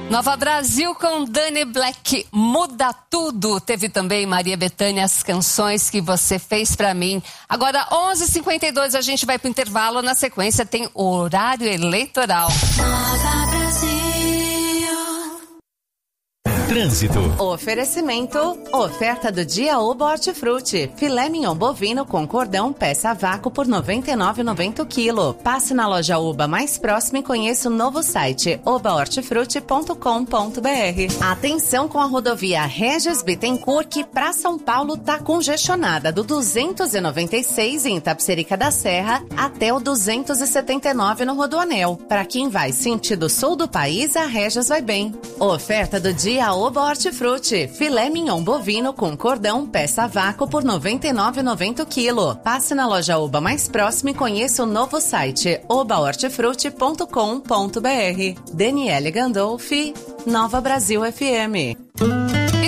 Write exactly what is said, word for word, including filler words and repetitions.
Nova Brasil com Dani Black, Muda Tudo. Teve também Maria Bethânia, As Canções que Você Fez Pra Mim. Agora, onze e cinquenta e dois, a gente vai pro intervalo. Na sequência tem horário eleitoral. Nova Brasil. Trânsito. Oferecimento. Oferta do dia Oba Hortifruti. Filé mignon bovino com cordão peça a vácuo por noventa e nove reais e noventa centavos o quilo. Passe na loja Oba mais próxima e conheça o novo site oba hortifruti ponto com ponto br. Atenção com a rodovia Regis Bittencourt, que pra São Paulo tá congestionada do duzentos e noventa e seis em Itapecerica da Serra até o duzentos e setenta e nove no Rodoanel. Para quem vai sentido sul do país, a Regis vai bem. Oferta do dia Oba Hortifruti. Filé mignon bovino com cordão peça a vácuo por noventa e nove reais e noventa centavos o quilo. Passe na loja Oba mais próxima e conheça o novo site oba hortifruti ponto com ponto br. Daniele Gandolfi, Nova Brasil F M.